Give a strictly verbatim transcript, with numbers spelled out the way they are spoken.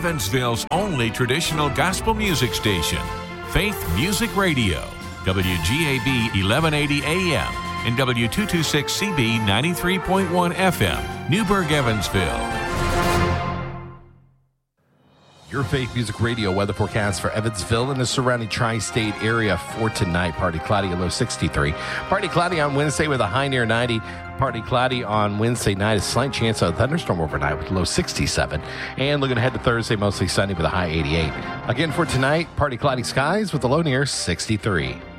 Evansville's only traditional gospel music station, Faith Music Radio, W G A B eleven eighty A M and W two twenty-six C B ninety-three point one F M, Newburgh, Evansville. Your Faith Music Radio weather forecast for Evansville and the surrounding tri-state area for tonight. Partly cloudy, a low sixty-three. Partly cloudy on Wednesday with a high near ninety. Partly cloudy on Wednesday night. A slight chance of a thunderstorm overnight with a low sixty-seven. And looking ahead to Thursday, mostly sunny with a high eighty-eight. Again for tonight, partly cloudy skies with a low near sixty-three.